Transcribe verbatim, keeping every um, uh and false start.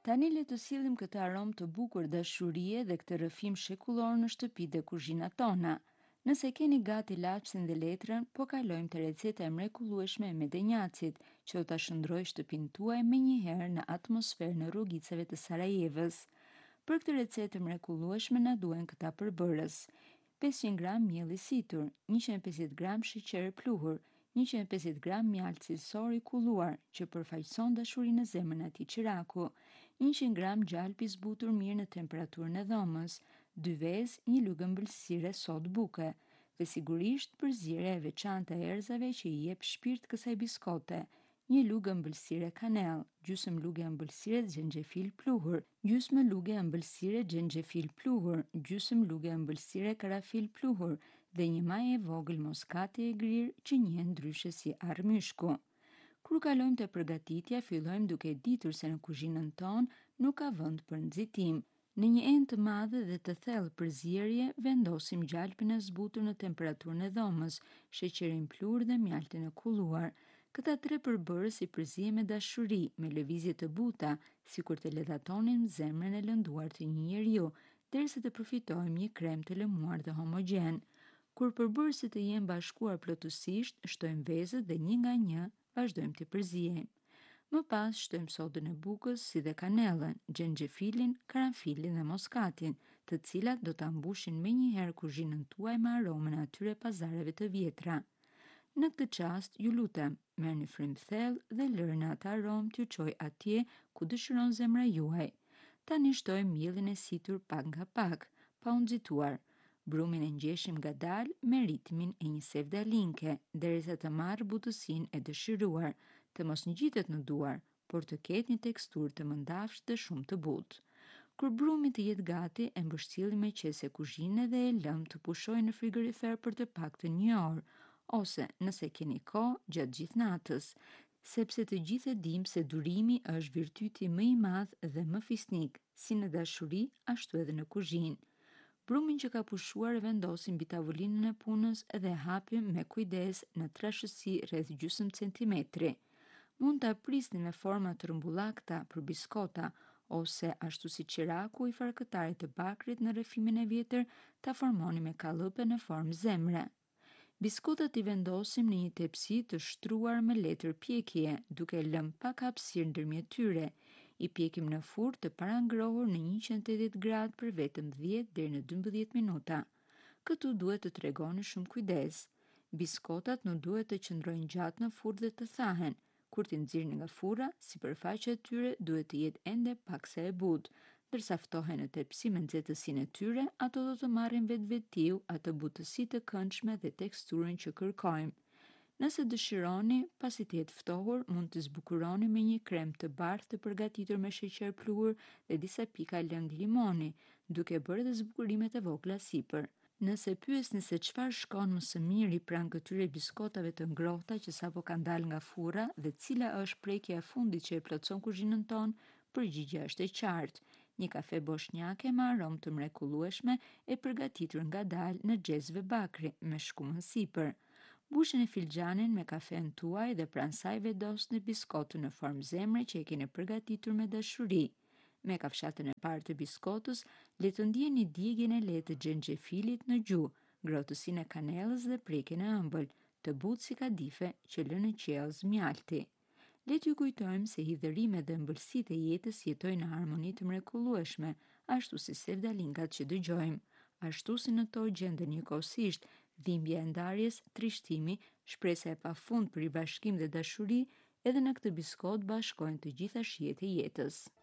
Tani le të sillim këtë aromë të bukur dashurie dhe këtë rrëfim shekullor në shtëpi dhe kuzhinat tona. Nëse keni gati laçsin dhe letrën, po kalojmë te receta e mrekullueshme e medenjacit, që do ta shndroj shtëpinë tuaj menjëherë në atmosferën e rrugicave të Sarajevës. Për këtë recetë të mrekullueshme na duhen këta përbërës: pesëqind gram miell i situr, njëqind e pesëdhjetë gram sheqer e pluhur, njëqind e pesëdhjetë gram mjaltë cilësor i kulluar, që përfaqëson dashurinë në zemrën e atij qiraku, njëqind gram gjalp i zbutur mirë në temperaturën e dhomës, dy vezë, një lugë ëmbëlsire sot buke, dhe sigurisht përzierja e veçantë e erëzave që i jep shpirt kësaj biskote: një lugë ëmbëlsire kanell, gjysmë lugë ëmbëlsire xhenxhefil pluhur, gjysmë lugë ëmbëlsire xhenxhefil pluhur, gjysmë lugë ëmbëlsire karafil pluhur dhe një maj e vogël moskati e grirë, që njihen ndryshe si armyshku. Kur kalojmë te përgatitja, fillojmë duke ditur se në kuzhinën tonë nuk ka vend për nxitim. Në një enë të madhe dhe të thellë përzierje, vendosim gjalpin e zbutur në temperaturën e dhomës, sheqerin pluhur dhe mjaltin e kulluar. Këta tre përbërës i përzihem me dashuri, me lëvizje të buta, sikur të ledhatonin zemrën e lënduar të një njeriu, derisa të përfitojmë një krem të lëmuar dhe homogjen. Kur përbërësit të jenë bashkuar plotësisht, shtojmë vezët dhe një nga një vazhdojmë të përzijemi. Më pas shtojmë sodën e bukës, si dhe kanellën, xhenxhefilin, karanfilin dhe moskatin, të cilat do ta mbushin menjëherë kuzhinën tuaj me aromën e atyre pazareve të vjetra. Në këtë çast, ju lutem, merrni frymë thellë dhe lërni atë aromë t'ju çojë atje ku dëshiron zemra juaj. Tani shtojmë miellin e situr pak nga pak, pa u nxituar. Brumin e ngjeshim ngadalë me ritmin e një sevdalinke, derisa të marrë butësinë e dëshiruar, të mos ngjitet në duar, por të ketë një teksturë të mëndafshë dhe shumë të butë. Kur brumi të jetë gati, e mbështillim me qese kuzhine dhe e lëmë të pushojë në frigorifer për të paktën një orë, ose nëse keni kohë, gjatë gjithë natës, sepse të gjithë e dimë se durimi është virtyti më i madh dhe më fisnik, si në dashuri ashtu edhe në kuzhinë. Brumin që ka pushuar e vendosim mbi tavolinën e punës dhe e hapim me kujdes në trashësi rreth gjysmë centimetri. Mund ta prisni me forma të rrumbullakta për biskota, ose ashtu si qiraku i farkëtarit të bakrit në rrëfimin e vjetër, ta formoni me kallëpe në formë zemre. Biskotat i vendosim në një tepsi të shtruar me letër pjekje, duke lëmë pak hapësirë ndërmjet tyre. I pjekim në furrë të parangrohur në njëqind e tetëdhjetë gradë për vetëm dhjetë deri në dymbëdhjetë minuta. Këtu duhet të tregoni shumë kujdes. Biskotat nuk duhet të qëndrojnë gjatë në furrë dhe të thahen. Kur t'i nxirrni nga furra, sipërfaqja e tyre duhet të jetë ende paksa e butë, ndërsa ftohen në tepsi me nxehtësinë e tyre, ato do të marrin vetvetiu atë butësi të këndshme dhe teksturën që kërkojmë. Nëse dëshironi, pasi të jetë ftohur, mund të zbukuroni me një krem të bardhë të përgatitur me sheqer pluhur dhe disa pika lëng limoni, duke bërë dhe zbukurimet e vogla sipër. Nëse pyesni se çfarë shkon më së miri pranë këtyre biskotave të ngrohta që sapo kanë dalë nga furra dhe cila është prekja e fundit që e plotson kuzhinën tonë, përgjigjja është e qartë: një kafe boshnjake me aromë të mrekullueshme e përgatitur ngadalë në xhezve bakri me shkumën sipër. Mbushini filxhanin me kafen tuaj dhe pranë saj vendosni biskotën në formë zemre që e keni përgatitur me dashuri. Me kafshatën e parë të biskotës, le të ndjeni djegjen e lehtë të xhenxhefilit në gjuhë, ngrohtësinë e kanellës dhe prekjen e ëmbël, të butë si kadife që lë në qiellz mjalti. Le t'ju kujtojmë se hidhërimet dhe ëmbëlsitë e jetës jetojnë në harmoni të mrekullueshme, ashtu si sevdalinkat që dëgjojmë, ashtu si në to gjenden njëkohësisht dhimbja e ndarjes, trishtimi, shpresa e pafund për ribashkim dhe dashuri, edhe në këtë biskot bashkohen të gjitha shijet e jetës.